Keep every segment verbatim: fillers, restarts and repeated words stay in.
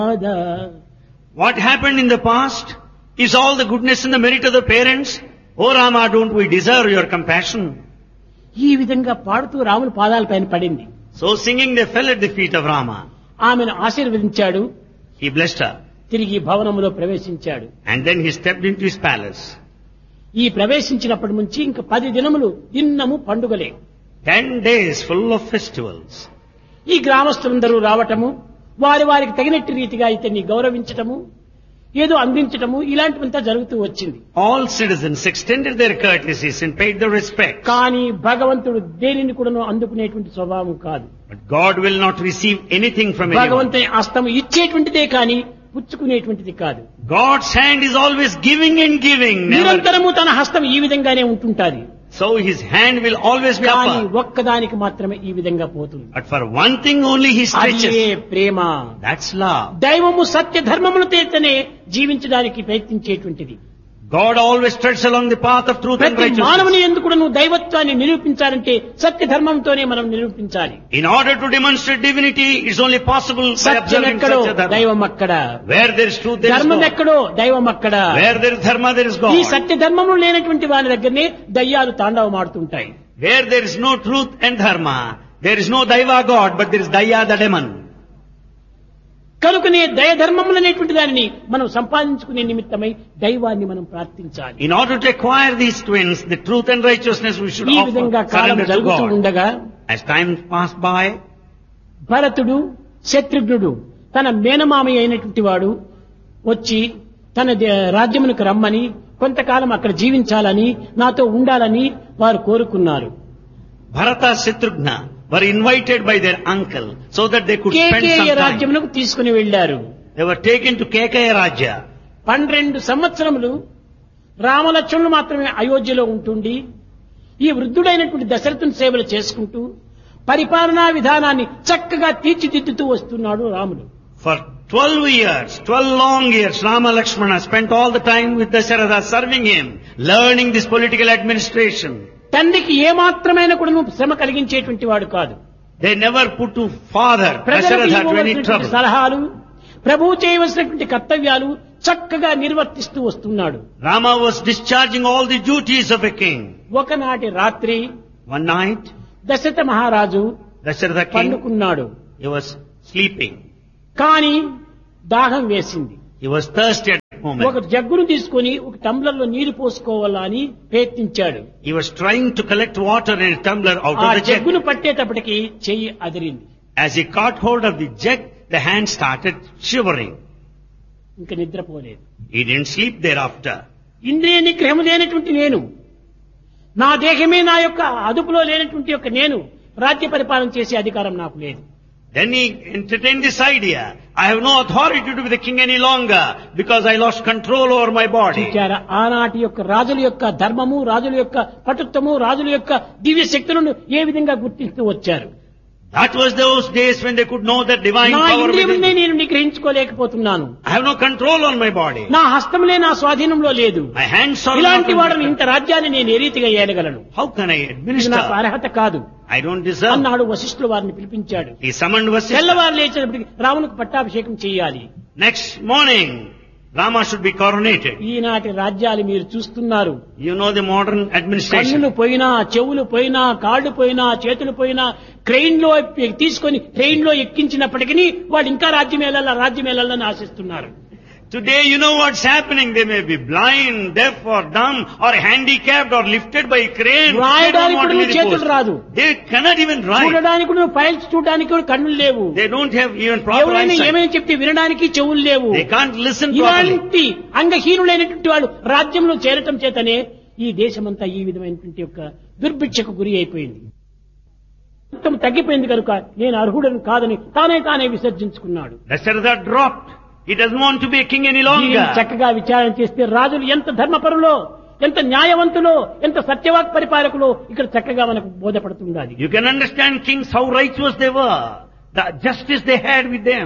What happened in the past is all the goodness and the merit of the parents. Oh Rama, don't we deserve your compassion? ఈ విధంగా పాడుతూ రాముని పాదాలపైన పడింది. So singing they fell at the feet of Rama. ఆమెను ఆశీర్వదించాడు. He blessed her. తిరిగి భవనములో ప్రవేశించాడు. And then he stepped into his palace. ఈ ప్రవేశించినప్పటి నుంచి ఇంకా పది దినములు దిన్నము పండుగలే. Ten days full of festivals. ఈ గ్రామస్తులందరూ రావటము, వారి వారికి తగినట్టు రీతిగా ఇతన్ని గౌరవించటము, ఏదో అందించటము, ఇలాంటివంతా జరుగుతూ వచ్చింది. All citizens extended their courtesies and paid the respect. కానీ భగవంతుడు దేనిని కూడాను అందుకునేటువంటి స్వభావం కాదు. But God will not receive anything from anyone. భగవంతుని హస్తము ఇచ్చేటువంటిదే కానీ పుచ్చుకునేటువంటిది కాదు. God's hand is always giving and giving. Never. నిరంతరము తన హస్తం ఈ విధంగానే ఉంటుంటాది. So his hand will always be కానీ upward. ఒక్కదానికి మాత్రమే ఈ విధంగా పోతుంది. But for one thing only he stretches. అదే ప్రేమ. That's love. దైవము సత్య ధర్మముల చేతనే జీవించడానికి ప్రయత్నించేటువంటిది. God always treads along the path of truth and ప్రతి righteousness. మానవుని ఎందుకు నువ్వు దైవత్వాన్ని నిరూపించాలంటే సత్య ధర్మంతోనే మనం నిరూపించాలి. In order to demonstrate divinity, it's only possible by Satyam observing ఎక్కడో Satya Dharma. దైవం అక్కడ. Where there is truth, there is ధర్మం God. ఎక్కడో దైవం అక్కడ. Where there is dharma, there is ఈ God. సత్య ధర్మము లేనటువంటి వారి దగ్గరనే దయ్యాలు తాండవమాడుతుంటాయి. Where there is no truth and dharma, there is no daiva God, but there is daya the demon. కనుకనే దయ ధర్మములు అనేటువంటి దానిని మనం సంపాదించుకునే నిమిత్తమై దైవాన్ని మనం ప్రార్థించాలి. In order to acquire these twins, the truth and righteousness, we should ఈ offer విధంగా కాలం surrender to జరుగుతూ God. ఉండగా As time passed by, భరతుడు శత్రుఘ్నుడు తన మేనమామి అయినటువంటి వాడు వచ్చి తన దే- రాజ్యమునకు రమ్మని, కొంతకాలం అక్కడ జీవించాలని, నాతో ఉండాలని వారు కోరుకున్నారు. Bharata Shatrughna were invited by their uncle so that they could spend Kekaya some time. రాజ్యమునకు తీసుకుని వెళ్లారు. They were taken to Kekaya Rajya. పన్నెండు సంవత్సరములు రామలక్ష్మణులు మాత్రమే అయోధ్యలో ఉంటుండి ఈ వృద్ధుడైనటువంటి దశరథుని సేవలు చేసుకుంటూ పరిపాలనా విధానాన్ని చక్కగా తీర్చిదిద్దుతూ వస్తున్నాడు రాముడు. For twelve years, twelve long years, Rama Lakshmana spent all the time with Dasharatha serving him, learning this political administration. తండ్రికి ఏమాత్రమైన కూడా శ్రమ కలిగించేటువంటి వాడు కాదు. They never put to father ప్రజలకు Dasharatha to any ఇవ్వవలసినటువంటి trouble. సలహాలు, ప్రభువు చేయవలసినటువంటి కర్తవ్యాలు చక్కగా నిర్వర్తిస్తూ వస్తున్నాడు. Rama was discharging all the duties of a king. ఒకనాటి రాత్రి One night, దశరథ మహారాజు Dasharatha king, పండుకున్నాడు. he was sleeping. కానీ దాహం వేసింది. He was thirsty at that ఒక moment. జగ్గును తీసుకొని ఒక టంబ్లర్లో నీరు పోసుకోవాలా అని ప్రయత్నించాడు. He was trying to collect water in a tumbler out ఆ of the jug. జగ్గును పట్టేటప్పటికి చెయ్యి అదిరింది. As he caught hold of the jug, the hand started shivering. ఇంకా నిద్రపోలేదు. He didn't sleep thereafter. ఇంద్రియ నిగ్రహం లేనటువంటి నేను, నా దేహమే నా యొక్క అదుపులో లేనటువంటి యొక్క నేను రాజ్య పరిపాలన చేసే అధికారం నాకు లేదు. Then he entertained this idea. I have no authority to be the king any longer because I lost control over my body. చూచారా, ఆనాటి యొక్క రాజుల యొక్క ధర్మము, రాజుల యొక్క పటుత్వము, రాజుల యొక్క దివ్య శక్తులను ఏ విధంగా గుర్తిస్తూ వచ్చారు. That was those days when they could know that divine నా power ఇంద్రియములనే within. నేను నిగ్రహించుకోలేకపోతున్నాను. I have no control on my body. నా హస్తములే నా స్వాధీనంలో లేదు. My hands are ఇలాంటి not వాడిని in ఇంత రాజ్యాన్ని నేను ఏ రీతిగా ఏలగలను? How can I ఇది నాకు administer? అర్హత కాదు I don't deserve. అన్నాడు. వశిష్ఠులు వారిని పిలిపించాడు. He summoned Vasishtha. తెల్లవారు లేచినప్పటికి రామునికి పట్టాభిషేకం చేయాలి. Next morning, Rama should be coronated. ఈనాటి రాజ్యాలు మీరు చూస్తున్నారు. You know the modern administration. కన్నులు పోయినా, చెవులు పోయినా, కాళ్ళు పోయినా, చేతులు పోయినా ట్రైన్ లో తీసుకొని ట్రైన్ లో ఎక్కించినప్పటికీ వాళ్ళు ఇంకా రాజ్యం వెళ్ళాలా రాజ్యం వెళ్ళాలని ఆశిస్తున్నారు. Today, you know what's happening. They may be blind, deaf or dumb or handicapped or lifted by a crane. They రాయడానికి don't want కూడా to be చేతులు the రాదు. post. They cannot even write. చూడడానికి కూడా ఫైల్స్ చూడడానికి కూడా కన్నులు లేవు. They don't have even proper ఎవరైనా eyesight. ఏమైనా చెప్తే వినడానికి చెవులు లేవు. They can't listen properly. ఇలాంటి అంగహీనులైనటువంటి వాళ్ళు రాజ్యంలో చేరటం చేతనే ఈ దేశమంతా ఈ విధమైనటువంటి యొక్క దుర్భిక్షకు గురి అయిపోయింది. మొత్తం తగ్గిపోయింది కనుక నేను అర్హుడను కాదని తానే తానే విసర్జించుకున్నాడు. Dasharatha dropped. He doesn't want to be a king any దీనిని longer. చక్కగా విచారణ చేస్తే రాజులు ఎంత ధర్మపరులో, ఎంత న్యాయవంతులో, ఎంత సత్యవాక్ పరిపాలకులో ఇక్కడ చక్కగా మనకు బోధపడుతుండాలి. You can understand kings how righteous they were. The justice they had with them.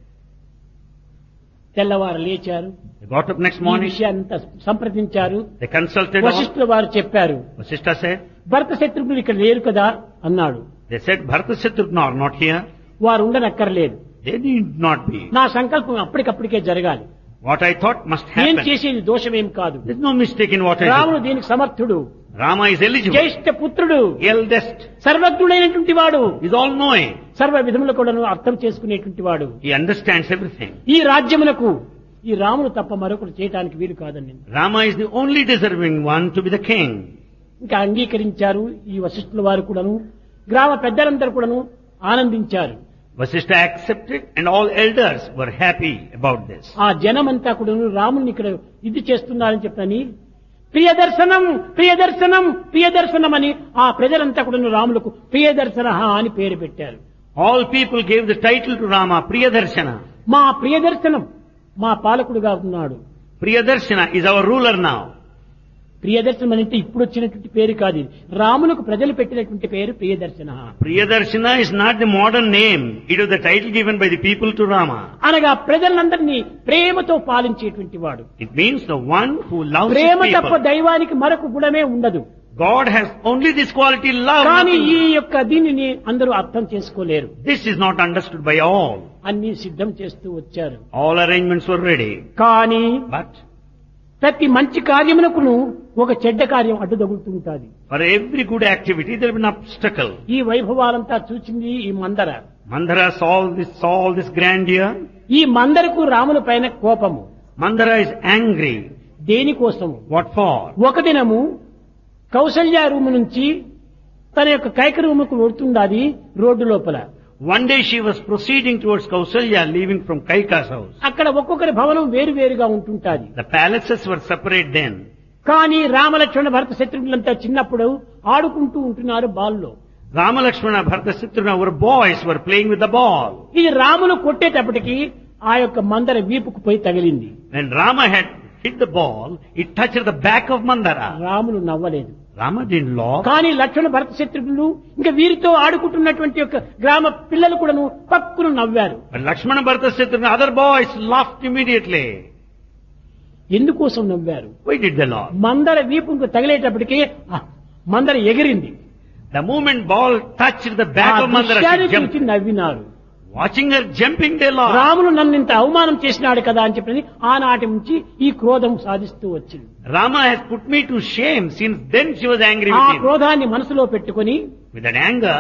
తెల్లవారు లేచారు. They got up next ఈ morning. విషయాన్నంతా సంప్రదించారు. They consulted all. వశిష్ఠుల వారు చెప్పారు. Vasishtha said, భరత శత్రుఘ్నులు ఇక్కడ లేరు కదా అన్నాడు. they said, Bharata Shatrughna are not here. వారు ఉండనక్కర్లేదు. They need not be. నా సంకల్పం అప్పటికప్పటికే జరగాలి. What I thought must నేను happen. చేసేది దోషమేం కాదు. There's no mistake in what I రాముడు do. దీనికి సమర్థుడు, Rama is eligible. జ్యేష్ఠ పుత్రుడు, Eldest. సర్వజ్ఞుడైనటువంటి వాడు, He's all knowing. సర్వ విధములు కూడాను అర్థం చేసుకునేటువంటి వాడు. He understands everything. ఈ రాజ్యమునకు ఈ రాముడు తప్ప మరొకరు చేయటానికి వీలు కాదండి. Rama is the only deserving one to be the king. ఇంకా అంగీకరించారు ఈ వశిష్ఠుల వారు కూడాను, గ్రామ పెద్దలందరూ కూడాను ఆనందించారు. Vasishtha accepted and all elders were happy about this. ఆ జనమంతా కూడాను రాముని ఇక్కడ ఇది చేస్తున్నారని చెప్పని ప్రియదర్శనం ప్రియదర్శనం ప్రియదర్శనం అని ఆ ప్రజలంతా కూడాను రాములకు ప్రియదర్శన అని పేరు పెట్టారు. All people gave the title to Rama, Priyadarshana. మా ప్రియదర్శనం మా పాలకుడుగా ఉన్నాడు. Priyadarshana is our ruler now. ప్రియదర్శనం అంటే ఇప్పుడు వచ్చినటువంటి పేరు కాదు ఇది. రాములకు ప్రజలు పెట్టినటువంటి పేరు ప్రియదర్శన. Priyadarshana is not the modern name. It was the title given by the people to Rama. అనగా ప్రజలందరినీ ప్రేమతో పాలించేటువంటి వాడు. It means the one who loves his ప్రేమ తప్ప people. దైవానికి మరొక గుణమే ఉండదు. God has only this quality, love. కానీ ఈ nothing. యొక్క దీనిని అందరూ అర్థం చేసుకోలేరు. This is not understood by all. అన్ని సిద్ధం చేస్తూ వచ్చారు. All arrangements were ready. కానీ But ప్రతి మంచి కార్యమునకును ఒక చెడ్డ కార్యం అడ్డు తగులుతుంటాది. for every good activity there will be an obstacle. ఈ వైభవాలంతా చూచింది ఈ మందర. Mandara saw this, saw all this grandeur. ఈ మందరకు రాముల పైన కోపము. Mandara is angry. దేనికోసము? What for? ఒక దినము కౌసల్య రూము నుంచి తన యొక్క కైక రూముకు వెళ్తుండాది రోడ్డు లోపల. One day she was proceeding towards Kausalya, leaving from Kaika's house. అక్కడ ఒక్కొక్కరి భవనం వేరు వేరుగా ఉంటుంటాది. The palaces were separate then. కానీ రామలక్ష్మణ భరత శత్రుఘ్నులంతా చిన్నప్పుడు ఆడుకుంటూ ఉంటున్నారు బాల్లో. Rama, Lakshmana, Bharata, Shatrugna were boys, were playing with the ball. ఇది రామును కొట్టేటప్పటికి ఆ యొక్క మందర వీపుకు పోయి తగిలింది. When Rama had hit the ball, it touched the back of Mandara. Ramulu నవ్వలేదు. Rama didn't laugh. కానీ లక్ష్మణ భరత శత్రుఘ్నులు ఇంకా వీరితో ఆడుకుంటున్నటువంటి యొక్క గ్రామ పిల్లలు కూడాను పక్కును నవ్వారు. But Lakshmana, Bharata, Shatrugna, other boys laughed immediately. ఎందుకోసం నవ్వారు? Why did they laugh? మందర వీపుకు తగిలేటప్పటికి ఆ, మందర ఎగిరింది. The moment ball touched the ఆ back of Mandara, దృశ్యాన్ని she jumped. చూసి నవ్వినారు. Watching her jumping, they laughed. Ramulu నన్ను ఇంత అవమానం చేసినాడు కదా అని చెప్పి ఆనాటి నుంచి ఈ క్రోధం సాధిస్తూ వచ్చింది. Rama has put me to shame. Since then she was angry ఆ with him. క్రోధాన్ని మనసులో పెట్టుకొని With an anger,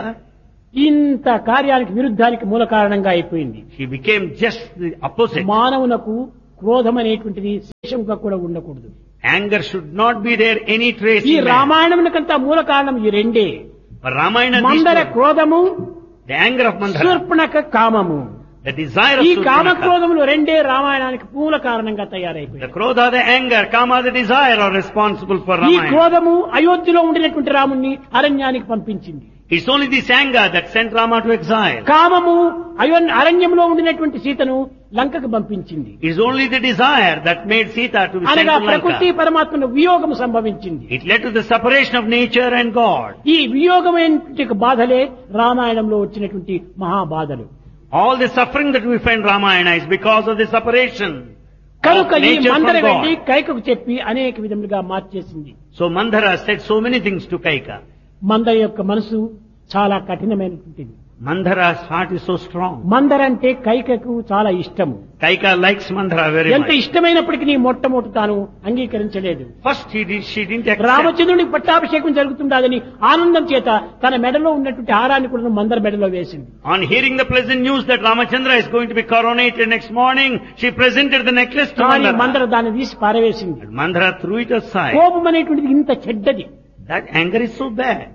ఇంత కార్యానికి విరుద్ధానికి మూల కారణంగా అయిపోయింది. she became just the opposite. మానవునకు క్రోధం అనేటువంటిది శేషంగా కూడా ఉండకూడదు. Anger should not be there any trace ఈ in man. రామాయణమునకంతా మూల కారణం ఈ రెండే. But Ramayana, these Manthara two, క్రోధము, the anger of Mandara, Shurpanakha కామము. the desire of ఈ కామ Surpanakha, క్రోధములు రెండే రామాయణానికి మూల కారణంగా the తయారైపోయాయి. krodha, the anger, kama, the desire are responsible for ఈ Ramayana. క్రోధము అయోధ్యలో ఉండినటువంటి రాముణ్ణి అరణ్యానికి పంపించింది. It's only this anger that sent Rama to exile. కామము అయో అరణ్యంలో ఉండినటువంటి సీతను లంకకు పంపించింది. It's only the desire that made Sita to be sent అనగా to ప్రకృతి Lanka. పరమాత్మను వియోగము సంభవించింది. It led to the separation of nature and God. ఈ వియోగమైనటువంటి బాధలే రామాయణంలో వచ్చినటువంటి మహాబాధలు. All the suffering that we find in Ramayana is because of the separation of కనుక ఈ nature మందర from వెళ్లి God. కైకకు చెప్పి అనేక విధములుగా మార్చేసింది. So Mandara said so many things to Kaika. మందర యొక్క మనసు చాలా కఠినమైనటువంటిది. Mandara's heart is so strong. మందర అంటే కైకకు చాలా ఇష్టము. Kaika likes Mandara very ఎంత much. ఇష్టమైనప్పటికీ నీ మొట్టమొదటి తాను అంగీకరించలేదు. First he did, she didn't accept. రామచంద్రునికి పట్టాభిషేకం జరుగుతుండదని ఆనందం చేత తన మెడలో ఉన్నటువంటి హారాన్ని కూడా మందర మెడలో వేసింది. On hearing the pleasant news that Ramachandra is going to be coronated next morning, she presented the necklace to కానీ మందర Mandara. దాన్ని తీసి పారవేసింది. And Mandara threw it aside. కోపం అనేటువంటిది ఇంత చెడ్డది. That anger is so bad.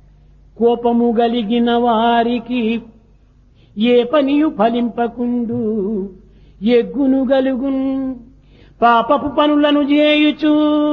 కోపము గలిగిన వారికి ఏ పనియు ఫలింపకుండు, ఎగ్గును గలుగున్ పాపపు పనులను చేయుచు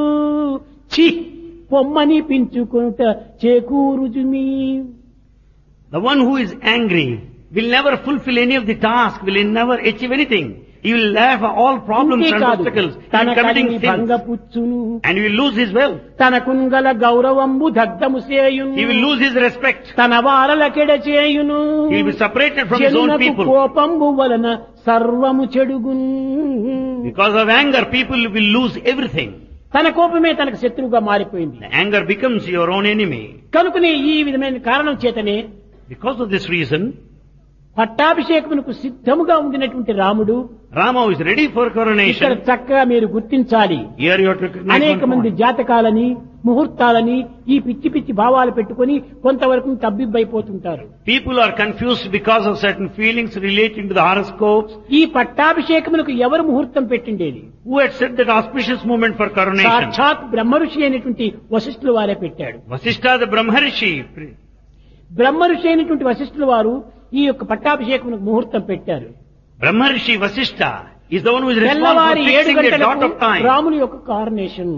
చి పొమ్మని పించుకొనుట చేకూరుజుమి. The one who is angry will never fulfill any of the task, will never achieve anything. He will have all problems and అంతేకాదు, obstacles తన in committing Kalimi sins. భంగపుచ్చును, And he will lose his wealth. తన కుంగల గౌరవంబు దగ్ధము చేయును, He will lose his respect. తన వారలకెడ చేయును, He will be separated from his own జనునకు people. కోపంబు వలన సర్వము చెడుగున్. Because of anger, people will lose everything. తన కోపమే తనకు శత్రువుగా మారిపోయింది. The anger becomes your own enemy. కనుకనే ఈ విధమైన కారణం చేతనే Because of this reason, పట్టాభిషేకమునకు సిద్ధముగా ఉండినటువంటి రాముడు Rama is ready for ఇక్కడ coronation. చక్కగా మీరు గుర్తించాలి. Here you have to recognize అనేక one మంది point. జాతకాలని ముహూర్తాలని ఈ పిచ్చి పిచ్చి భావాలు పెట్టుకొని కొంతవరకు తబ్బిబ్బైపోతుంటారు. People are confused because of certain feelings relating to the horoscopes. ఈ పట్టాభిషేకమునకు ఎవరు ముహూర్తం పెట్టిండేది? Who had set that auspicious moment for coronation? సాక్షాత్ బ్రహ్మఋషి అయినటువంటి వశిష్ఠుల వారే పెట్టాడు. Vasishtha the Brahmarishi. బ్రహ్మఋషి అయినటువంటి వశిష్ఠుల వారు ఈ యొక్క పట్టాభిషేకమునకు ముహూర్తం పెట్టారు. Brahmarishi Vasishtha is the one who is responsible for తెల్లవారి ఏడు fixing the dot గంటలకు of time. రాముని యొక్క కారణేషన్.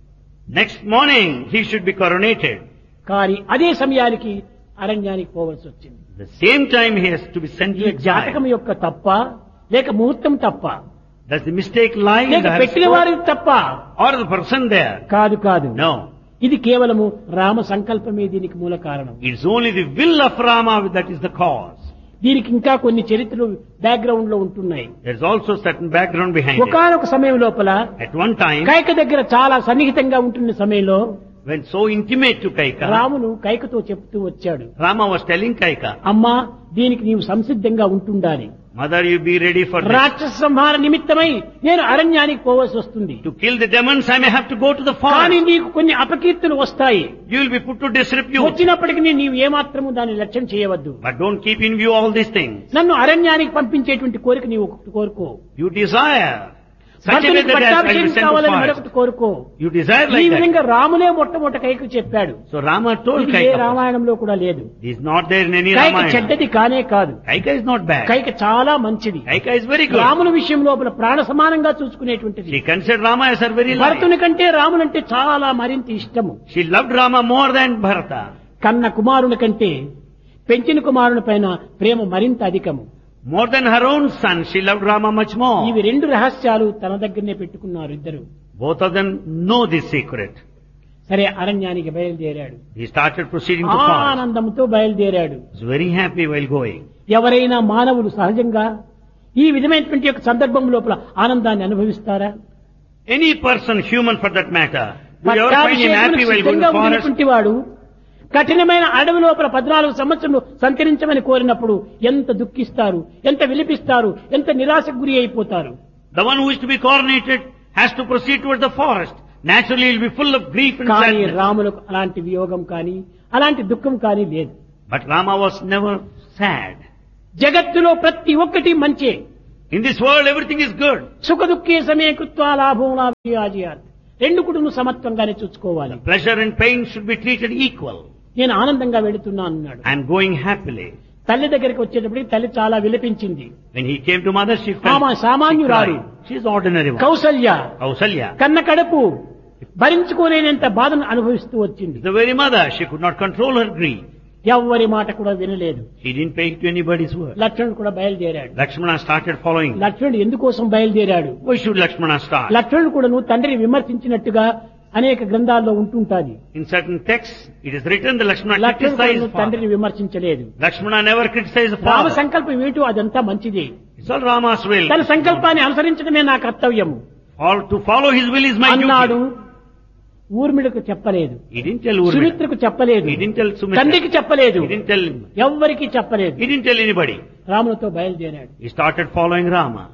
Next morning he should be coronated. కానీ అదే సమయానికి అరణ్యానికి పోవలసి వచ్చింది. The same time he has to be sent to ఈ జాతకం exile. యొక్క తప్ప లేక ముహూర్తం తప్ప Does the mistake lie in లేక the పెట్టిన horoscope వారికి తప్ప or the person there? కాదు కాదు. No. ఇది కేవలము రామ సంకల్పమే దీనికి మూల కారణం. It's only the will of Rama that is the cause. దీనికి ఇంకా కొన్ని చరిత్రలు బ్యాక్గ్రౌండ్ లో ఉంటున్నాయి. There's also certain background behind it. ఒకానొక సమయం లోపల At one time, కైక దగ్గర చాలా సన్నిహితంగా ఉంటున్న సమయంలో when so intimate to Kaika, రామును కైకతో చెప్తూ వచ్చాడు, Rama was telling Kaika, అమ్మా దీనికి నీవు సంసిద్ధంగా ఉంటుండాలి. Mother, you be ready for this. రాక్షస సంహార నిమిత్తమై నేను అరణ్యానికి పోవలసి వస్తుంది. To kill the demons, I may have to go to the కానీ forest. నీకు కొన్ని అపకీర్తులు వస్తాయి. You will be put to disrepute. వచ్చినప్పటికీ నీవు ఏమాత్రము దాన్ని లక్ష్యం చేయవద్దు. But don't keep in view all these things. నన్ను అరణ్యానికి పంపించేటువంటి కోరిక నీవు ఒకటి కోరుకో. You desire such a way భర్తనికి that I will పట్టాభిషేకం send to కావాలని forest. మరొకటి కోరుకో. You desire ఈ like that. విధంగా రాములే మొట్టమొదట కైకు చెప్పాడు. So Rama told ఇది ఏ Kaika. రామాయణంలో కూడా లేదు. This is not there in any Kaika Ramayana. చెడ్డది కానే కాదు. Kaika is not bad. Kaika చాలా మంచిది. Kaika is very good. రాముల విషయం లోపల ప్రాణ సమానంగా చూసుకునేటువంటిది. She considered Rama as her very life. భరతుని కంటే రాములంటే చాలా మరింత ఇష్టము. She loved Rama more than Bharata. కన్న కుమారుని కంటే పెంచిన కుమారుని పైన ప్రేమ మరింత అధికము. More than her own son, she loved Rama much more. ఇవి రెండు రహస్యాలు తన దగ్గరనే పెట్టుకున్నారు ఇద్దరు. Both of them know this secret. సరే అరణ్యానికి బయలుదేరాడు. He started proceeding to forest. ఆనందంతో బయలుదేరాడు. He was very happy while going. ఎవరైనా మానవులు సహజంగా ఈ విధమైనటువంటి యొక్క సందర్భం లోపల ఆనందాన్ని అనుభవిస్తారా? Any person, human for that matter, will ever find him happy while going సిద్ధంగా to forest? ఉన్నటువంటి వాడు కఠినమైన అడవి లోపల పద్నాలుగు సంవత్సరాలు సంచరించమని కోరినప్పుడు ఎంత దుఃఖిస్తారు, ఎంత విలిపిస్తారు, ఎంత నిరాశకు గురి అయిపోతారు. The one who is to be coronated has to proceed towards the forest. Naturally, he will be full of grief and కానీ sadness. రాములకు అలాంటి వియోగం కానీ అలాంటి దుఃఖం కానీ లేదు. But Rama was never sad. జగత్తులో ప్రతి ఒక్కటి మంచే. In this world, everything is good. సుఖ దుఃఖే సమయ కృత్వా లాభం లాభ్యాజియాత్. రెండు కూడా చూసుకోవాలి. చూసుకోవాలి. Pleasure and pain should be treated equal. నేను ఆనందంగా వెళుతున్నా అన్నాడు. I am going happily. తల్లి దగ్గరికి వచ్చేటప్పటికి తల్లి చాలా విలపించింది. When he came to mother, she felt ఆమె సామాన్యురాలు. she is ordinary one. Kaushalya Kausalya. కన్న కడుపు భరించుకోలేనంత బాధను అనుభవిస్తూ వచ్చింది. The very mother, she could not control her grief. ఎవ్వరి మాట కూడా వినలేదు. She didn't pay to anybody's word. లక్ష్మణుడు కూడా బయలుదేరాడు. Lakshmana started following. లక్ష్మణుడు ఎందుకోసం బయలుదేరాడు? Why should Lakshmana start? లక్ష్మణుడు కూడా నువ్వు తండ్రిని విమర్శించినట్టుగా అనేక గ్రంథాల్లో ఉంటుంటాది. In certain texts, it is written that Lakshmana లక్ష్మణుడు కూడా criticized నువ్వు father. తండ్రిని విమర్శించలేదు. Lakshmana never criticized Rama father. సంకల్పం ఏమిటో అదంతా మంచిదే. It's all Rama's will. తన సంకల్పాన్ని అనుసరించడమే నా కర్తవ్యము All to follow his will is my అన్నాడు. duty. ఊర్మిళకు చెప్పలేదు, He didn't tell Urmila. సుమిత్రకు చెప్పలేదు, He didn't tell Sumitra. తండ్రికి చెప్పలేదు, He didn't tell him. ఎవ్వరికి చెప్పలేదు. He didn't tell anybody. రాములతో బయలుదేరాడు. He started following Rama.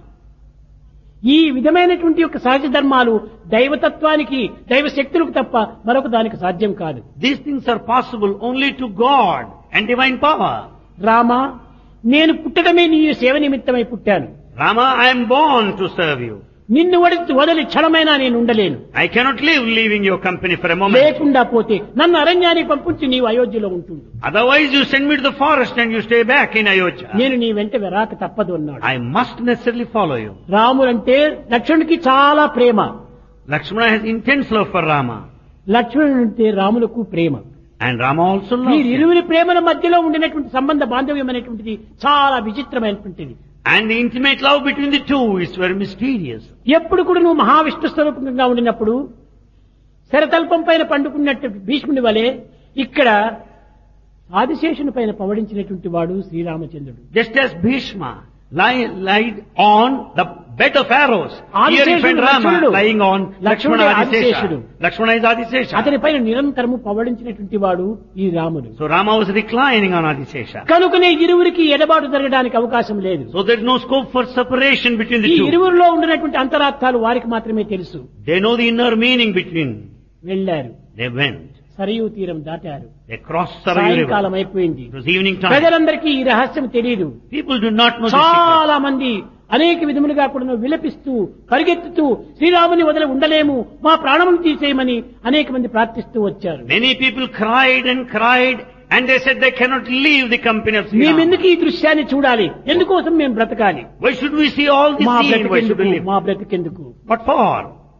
ఈ విధమైనటువంటి యొక్క సహజ ధర్మాలు దైవతత్వానికి దైవ శక్తులకు తప్ప మరొక దానికి సాధ్యం కాదు. These things are possible only to God and divine power. Rama నేను పుట్టడమే నీ సేవ నిమిత్తమై పుట్టాను. Rama, I am born to serve you. నిన్ను వడి వదిలి క్షణమైనా నేను ఉండలేను. I cannot live leaving your company for a moment. లేకుండా పోతే నన్ను అరణ్యానికి పంపించి నీవు అయోధ్యలో ఉంటుంది. Otherwise you send me to the forest and you stay back in Ayodhya. నేను నీ వెంట వెరాక తప్పదు అన్నాడు. I must necessarily follow you. రాములంటే లక్ష్మణుడికి చాలా ప్రేమ. Lakshmana has intense love for Rama. లక్ష్మణుడంటే రాములకు Prema. And Rama also loves వీరి him. ఇరువురి ప్రేమల మధ్యలో ఉండినటువంటి సంబంధ బాంధవ్యం అనేటువంటిది చాలా విచిత్రమైనటువంటిది. And the intimate love between the two is very mysterious. ఎప్పుడు కూడా నువ్వు మహావిష్ణు స్వరూపంగా ఉండినప్పుడు శరతల్పం పైన పండుకున్నట్టు భీష్ముని వలె ఇక్కడ ఆదిశేషుని పైన పవడించినటువంటి వాడు శ్రీరామచంద్రుడు. Just as Bhishma lie, lied on the bed of arrows. Here you find Rama lying on Lakshmana Adisesha. Lakshmana is Adisesha. అతని పైన నిరంతరము పవడించినటువంటి వాడు ఈ రాముడు. So Rama was reclining on Adisesha. కనుకనే ఇరువురికి ఎడబాటు జరగడానికి అవకాశం లేదు. So there is no scope for separation between the ఈ two. ఇరువురిలో ఉండినటువంటి అంతరార్థాలు వారికి మాత్రమే తెలుసు. They know the inner meaning between. వెళ్ళారు. They went. సరియు తీరం దాటారు. They crossed Sarayu river. సాయంకాలం అయిపోయింది. It was evening time. ప్రజలందరికీ ఈ రహస్యం తెలియదు. People do not know the secret. చాలా మంది అనేక విధములుగా కూడా విలపిస్తూ పరిగెత్తుతూ శ్రీరాముని వదిలి ఉండలేము, మా ప్రాణములు తీసేయమని అనేక మంది ప్రార్థిస్తూ వచ్చారు. Many people cried and cried and they said they cannot leave the company of Sri Ram. మేమెందుకు ఈ దృశ్యాన్ని చూడాలి, ఎందుకోసం మేము బ్రతకాలి, Why should we see all this మా scene? Why should we బ్రతికెందుకు, live? మా బ్రతికెందుకు. What for?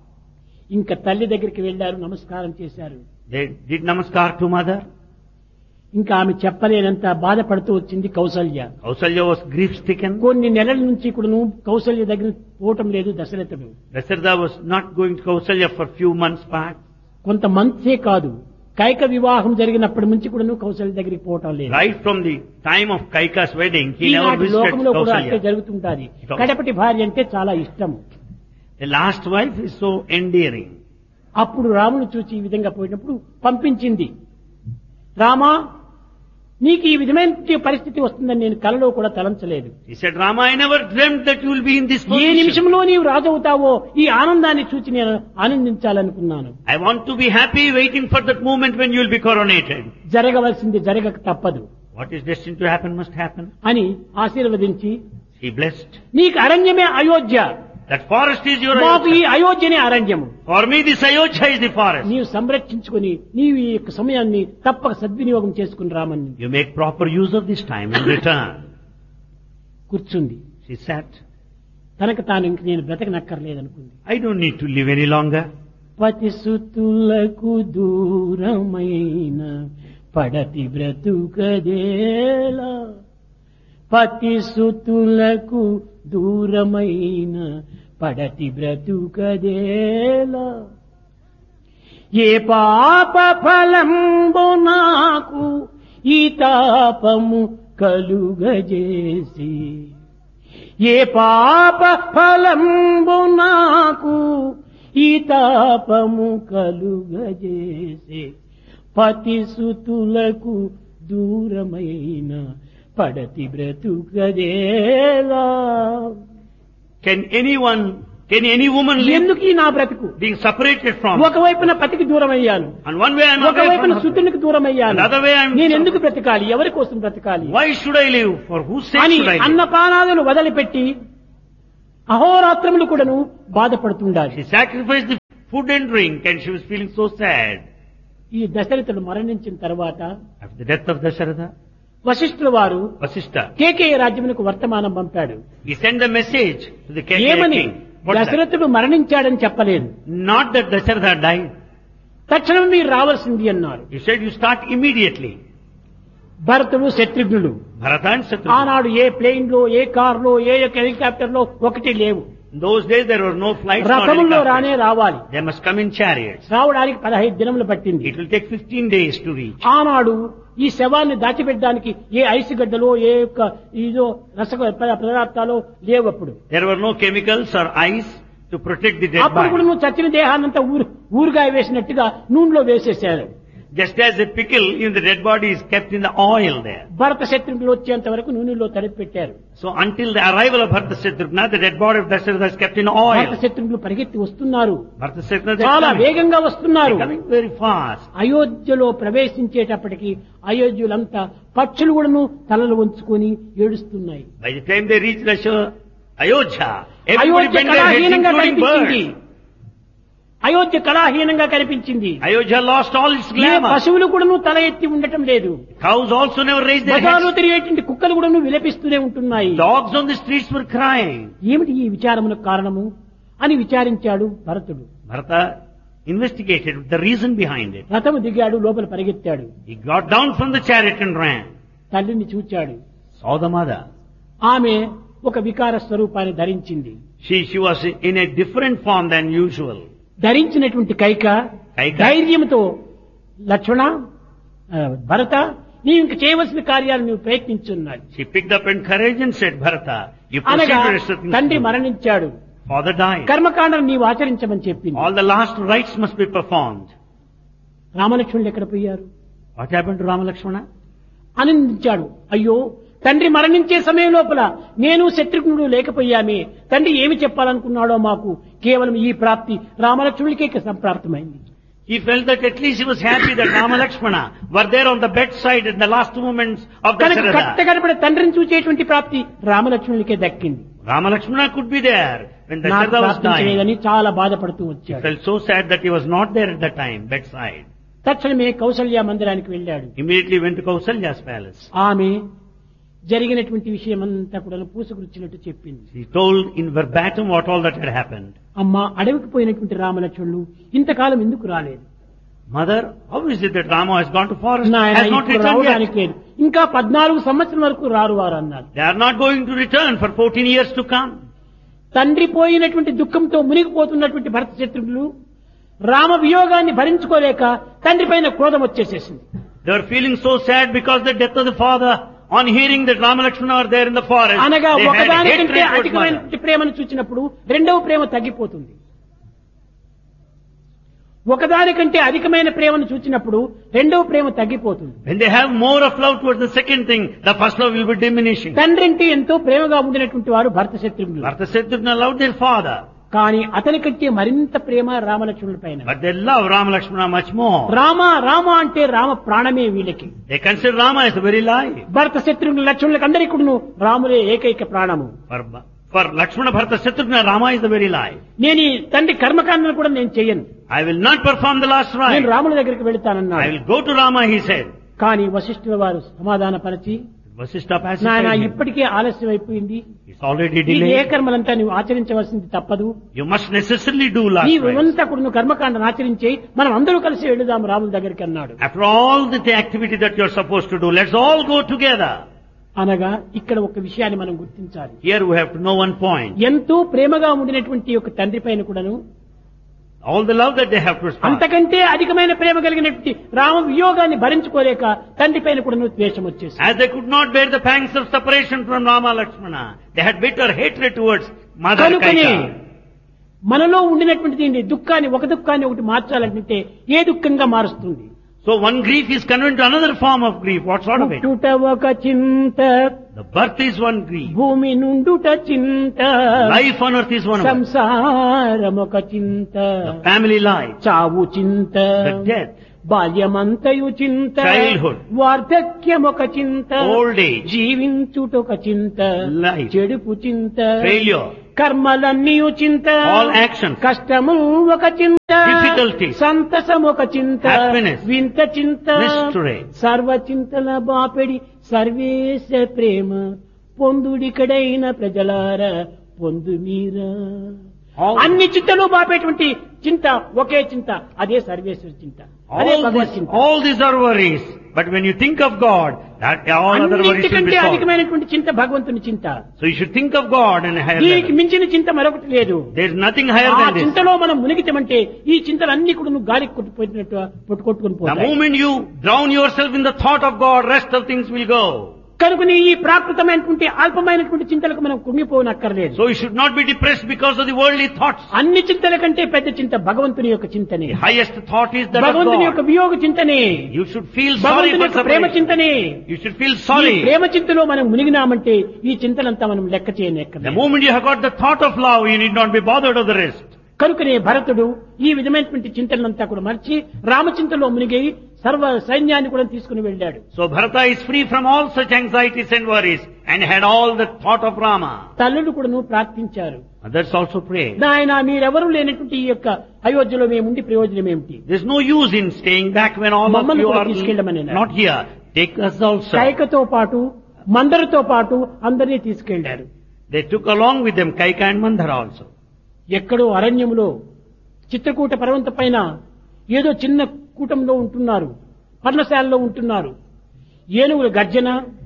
ఇంకా తల్లి దగ్గరికి వెళ్లారు, నమస్కారం చేశారు. They did namaskar to mother. ఇంకా ఆమె చెప్పలేనంత బాధపడుతూ వచ్చింది Kaushalya. Kausalya was grief stricken. కొన్ని నెలల నుంచి కూడాను కౌసల్య దగ్గర పోవటం లేదు దశరథుడు. Dasharatha was not going to Kausalya for few months back. కొంత మంత్సే కాదు, కైక వివాహం జరిగినప్పటి నుంచి కూడాను కౌసల్య దగ్గరికి పోవటం లేదు. Right from the time of Kaika's wedding, he never ఈనాటి visited లోకంలో కూడా అట్టే Kausalya. జరుగుతుంటాది. కడపటి భార్య అంటే చాలా ఇష్టం. The last wife is so endearing. అప్పుడు రామును చూచి ఈ విధంగా పోయినప్పుడు పంపించింది. రామా, నీకు ఈ విధమైన పరిస్థితి వస్తుందని నేను కలలో కూడా తలంచలేదు. He said, Rama, I never dreamt that you will be in this A position. నిమిషంలో నీవు రాజవుతావో ఈ ఆనందాన్ని చూచి నేను ఆనందించాలనుకున్నాను. I want to be happy waiting for that moment when you will be coronated. జరగవలసింది జరగక తప్పదు What is destined to happen must happen. అని ఆశీర్వదించి, He blessed. నీకు అరణ్యమే Ayodhya, That forest is your మాకు ఈ Ayodhya. అయోధ్యనే అరణ్యము. For me this Ayodhya is the forest. నీవు సంరక్షించుకుని నీవు ఈ యొక్క సమయాన్ని తప్పక సద్వినియోగం చేసుకుని రామని You make proper use of this time in return. కూర్చుంది. She sat. తనకు తాను ఇంక నేను బ్రతకనక్కర్లేదనుకుంది. I don't need to live any longer. పతిసుతులకు దూరమైన పడతి బ్రతుకదేలా, పతిసుతులకు దూరమైన పడతి బ్రతుకదేలా, ఏ పాప ఫలంబు నాకు ఈ తాపము కలుగజేసి, ఏ పాప ఫలంబు నాకు ఈ తాపము కలుగజేసే, పతిసుతులకు దూరమైన పడతి బ్రతుకదేలా. Can anyone, can any woman live ఎందుకు ఈ నా బ్రతుకు? being separated from? ఒకవైపున పతికి దూరం అయ్యాను, And one way I'm away ఒకవైపున from సుతునికి దూరం అయ్యాను. Another way I'm- నేను ఎందుకు బ్రతకాలి, ఎవరి కోసం బ్రతకాలి Why should I live? For whose sake అని should I live? అన్నపానాదులు వదిలిపెట్టి అహోరాత్రములు కూడాను బాధపడుతుండాలి. She sacrificed the food and drink and she was feeling so sad. ఈ దశరథుడు మరణించిన తర్వాత After the death of Dasharatha, వశిష్ఠుల వారు Vasishtha, కేకేయ రాజ్యమునకు వర్తమానం పంపాడు. he sent a message to the Kekeya ఏమని? king. What's that? దశరథుడు మరణించాడని చెప్పలేదు. Not that Dasharatha died. తక్షణం మీరు రావాల్సింది అన్నారు. He said you start immediately. భరతుడు శత్రుఘ్నుడు Bharata and Shatrugna. ఆనాడు ఏ ప్లేన్ లో, ఏ కార్ లో, ఏ యొక్క హెలికాప్టర్ లో ఒకటి లేవు. In those days there were no flights nor రథములో రానే helicopters. రావాలి. They must come in chariots. రావడానికి పదహైదు దినములు పట్టింది. It will take fifteen days to reach. ఆనాడు ఈ శవాన్ని దాచిపెట్టడానికి ఏ ఐసు గడ్డలో, ఏ యొక్క ఇదో రస పదార్థాలు లేవు. అప్పుడు There were no chemicals or ice to protect the dead అప్పుడు కూడా body. నువ్వు చచ్చిన దేహాన్నంతా ఊరు ఊరుగాయ వేసినట్టుగా నూనెలో వేసేసారు. Just as a pickle in the dead body is kept in the oil there. భరత శత్రుఘ్నులు వచ్చేంత వరకు నూనెలో తడిపి పెట్టారు. So until the arrival of Bharata Shatrugna, the dead body of Dasharatha is kept in Bharata oil. శత్రుఘ్నులు పరిగెత్తి వస్తున్నారు, Bharata Shatrugna is చాలా coming. వేగంగా వస్తున్నారు. They're coming very fast. అయోధ్యలో ప్రవేశించేటప్పటికి అయోధ్యులంతా పక్షులు కూడాను తలలు వంచుకొని ఏడుస్తున్నాయి. By the time they reach Dasha- Ayodhya, everybody Ayodhya bent their heads, కళాహీనంగా including కనిపించింది. birds. అయోధ్య కళాహీనంగా కనిపించింది. Ayodhya lost all its ఏ glamour. పశువులు కూడాను తల ఎత్తి ఉండటం లేదు. Cows also never raised their బజార్లో heads. తిరిగేటువంటి కుక్కలు కూడాను విలపిస్తూనే ఉంటున్నాయి. Dogs on the streets were crying. ఏమిటి ఈ విచారమునకు కారణము అని విచారించాడు భరతుడు. Bharata investigated the reason behind it. రథము దిగాడు, లోపల పరిగెత్తాడు. He got down from the chariot and ran. తల్లిని చూచాడు. Saw the mother. ఆమె ఒక వికార స్వరూపాన్ని ధరించింది. She, she was in a different form than usual. ధరించినటువంటి కైక కైక. ధైర్యంతో, లక్ష్మణ, ఆ, భరత, నీవు ఇంక చేయవలసిన కార్యాలు నువ్వు ప్రయత్నించున్నాడు. She picked up in courage and said, Bharata, you proceed అనగా to certain తండ్రి things. మరణించాడు, Father died. కర్మకాండను నీవు ఆచరించమని చెప్పింది. All the last rites must be performed. రామలక్ష్మణులు ఎక్కడ పోయారు? What happened to Rama Lakshmana? ఆనందించాడు. అయ్యో తండ్రి మరణించే సమయం లోపల నేను శత్రుఘ్నుడు లేకపోయామే, తండ్రి ఏమి చెప్పాలనుకున్నాడో మాకు కేవలం ఈ ప్రాప్తి రామలక్ష్మణులకే సంప్రాప్తమైంది. He felt that at least he was happy that Rama Lakshmana were there on the bedside in the last moments of the కనుక కట్ట Dasharatha. కనపడే తండ్రిని చూసేటువంటి ప్రాప్తి రామలక్ష్మణులకే దక్కింది. Rama Lakshmana could be there when నాకు Dasharatha was dying. ప్రాప్తించలేదని చాలా బాధపడుతూ He వచ్చాడు. felt so sad that he was not there at that time, bedside. తక్షణమే కౌసల్య మందిరానికి వెళ్ళాడు. Immediately went to Kausalya's palace. ఆమె జరిగినటువంటి విషయం అంతా కూడా పూసుకుచ్చినట్టు చెప్పింది. He told in verbatim what all that had happened. అమ్మా, అడవికి పోయినటువంటి రామలక్ష్మణులు ఇంతకాలం ఎందుకు రాలేదు? Mother, how is it that Rama has gone to forest, నాయన has not ఇప్పుడు returned రావడానికి yet? లేదు, ఇంకా పద్నాలుగు సంవత్సరం వరకు రారు వారు అన్నారు. They are not going to return for fourteen years to come. తండ్రి పోయినటువంటి దుఃఖంతో మునిగిపోతున్నటువంటి భరత శత్రుఘ్నులు రామ వియోగాన్ని భరించుకోలేక తండ్రి పైన క్రోధం వచ్చేసేసింది. They were feeling so sad because the death of the father. On hearing that Rama Lakshmana are there in the forest, అనగా they had ఒకదానికంటే hatred towards అధికమైన mother. ప్రేమను చూచినప్పుడు రెండవ ప్రేమ తగ్గిపోతుంది. ఒకదానికంటే అధికమైన ప్రేమను చూచినప్పుడు రెండవ ప్రేమ తగ్గిపోతుంది. When they have more of love towards the second thing, the first love will be diminishing. తండ్రి అంటే ఎంతో ప్రేమగా ఉండినటువంటి వారు భరత శత్రుఘ్నులు. Bharata Shatrugna loved their father, కానీ అతని కంటే మరింత ప్రేమ రామలక్ష్మణుల పైన. but they love Rama Lakshmana much more. Rama Rama అంటే రామ ప్రాణమే వీళ్ళకి. They consider Rama as the very life. భరత శత్రుఘ్నుల లక్ష్మణులకు అందరికీ కూడాను రాములే ఏకైక ప్రాణము. For, for Lakshmana Bharata Shatrugna, Rama is the very life. నేను ఈ తండ్రి కర్మకాండను కూడా నేను చెయ్యను, I will not perform the last నేను rite. రాముల దగ్గరికి I వెళతానన్నాడు. will go to Rama, he said. కానీ వశిష్ఠుల వారు సమాధానపరిచి, Vasishtha నాయన pacified him. ఇప్పటికే ఆలస్యం అయిపోయింది, It's already ఈ ఏ delayed. కర్మలంతా నువ్వు ఆచరించవలసింది తప్పదు, You must necessarily do last నీ rite. అంతా కూడా నువ్వు కర్మకాండను ఆచరించి మనం అందరూ కలిసి వెళదాం రాముల దగ్గరికి అన్నాడు. After all the, the activity that you're supposed to do, let's all go together. అనగా ఇక్కడ ఒక విషయాన్ని మనం గుర్తించాలి. Here we have to know one point. ఎంతో ప్రేమగా ఉండినటువంటి ఒక తండ్రి పైన కూడాను All the love that they have to respond. అంతకంటే అధికమైన ప్రేమ కలిగినటువంటి రామ వియోగాన్ని భరించుకోలేక తండ్రి పైన కూడాను ద్వేషం వచ్చేసి, As they could not bear the pangs of separation from Rama Lakshmana, they had bitter hatred towards Mother కనుకనే Kaikeyi. మనలో ఉండినటువంటి దీన్ని దుఃఖాన్ని ఒక దుఃఖాన్ని ఒకటి మార్చాలంటే ఏ దుఃఖంగా మారుస్తుంది? So one grief is converted to another form of grief. What sort of it? పుట్టుట ఒక చింత, The birth is one grief. భూమి నుండుట చింత, Life on earth is one of it. సంసారం ఒక చింత, The family life, చావు చింత, the death, బాల్యమంతయు చింత, Childhood. వార్ధక్యం ఒక చింత, old age, జీవించుట ఒక చింత, Life. చెడుపు చింత, failure, కర్మలన్నీ చింత, all actions, కష్టము ఒక చింత, difficulties, సంతసం ఒక చింత, happiness, వింత చింత, mystery. సర్వ చింతల బాపెడి సర్వేశ ప్రేమ పొందుడికడైన ప్రజలార పొందు మీరా. All, అన్ని చింతలు బాపేటువంటి చింత ఒకే చింత, అదే సర్వేశ్వర చింత, అదే all, భగవత్ this, చింత. all these are worries. But when you think of God, that all other worries will be అన్నిటికంటే solved. అధికమైనటువంటి చింత భగవంతుని చింత. So you should think of God and higher దీనికి level. మించిన చింత మరొకటి లేదు. There is nothing higher ఆ than this. చింతలో మనం మునిగితమంటే ఈ చింతలన్నీ కూడా నువ్వు గాలికి కొట్టుకుపోయినట్టు కొట్టుకొట్టుకుని The పోతాయి. moment you drown yourself in the thought of God, rest of things will go. కనుకని ఈ ప్రాకృతమైనటువంటి అల్పమైనటువంటి చింతలకు మనం కుంగిపోనక్కర్లేదు. So you should not be depressed because of the worldly thoughts. అన్ని చింతల కంటే పెద్ద చింత భగవంతుని యొక్క చింతనే. The highest thought is that of భగవంతుని యొక్క God. వియోగ చింతనే, You should feel sorry భగవంతుని for యొక్క ప్రేమ separation. చింతనే. You should feel ఈ sorry. ప్రేమ చింతలో మనం మునిగినామంటే ఈ చింతలంతా మనం లెక్క The చేయనక్కర్లేదు. moment you have got the thought of love, you need not be bothered of the rest. కనుకనే భరతుడు ఈ విధమైనటువంటి చింతనంతా కూడా మర్చి రామచింతలో మునిగి సర్వ సైన్యాన్ని కూడా తీసుకుని వెళ్ళాడు. So Bharata is free from all such anxieties and worries and had all the thought of Rama. తల్లులు కూడాను ప్రార్థించారు, Others also pray. నాయన మీరెవరూ లేనటువంటి ఈ యొక్క అయోధ్యలో మేముండి ప్రయోజనం ఏమిటి? There's no use in staying back when all of మమ్మల్ని you కూడా are తీసుకెళ్ళమని అన్నాడు. not here. Take us also. కైకతో పాటు మందరితో పాటు అందరినీ తీసుకెళ్లారు. They took along with them Kaika and Mandara also. ఎక్కడో అరణ్యములో చిత్రకూట పర్వత పైన ఏదో చిన్న కూటంలో ఉంటున్నారు, పర్ణశాలలో ఉంటున్నారు. ఏనుగుల గర్జన,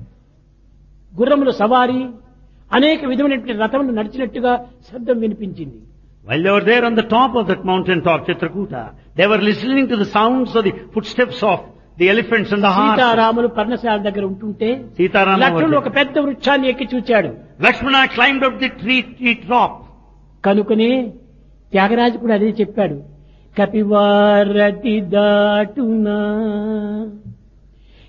గుర్రముల సవారీ, అనేక విధమైనటువంటి రథములు నడిచినట్టుగా శబ్దం వినిపించింది. While they were there on the top of that mountain top, Chitrakuta, they were listening to the sounds of the footsteps of the elephants and the horses. సీతారాములు పర్ణశాల దగ్గర ఉంటుంటే Sitaram లక్ష్మణుడు was ఒక there. పెద్ద వృక్షాన్ని ఎక్కి చూచాడు. Lakshmana climbed up the tree, tree top. కనుకనే త్యాగరాజు కూడా అదే చెప్పాడు. కపివారతి దాటునా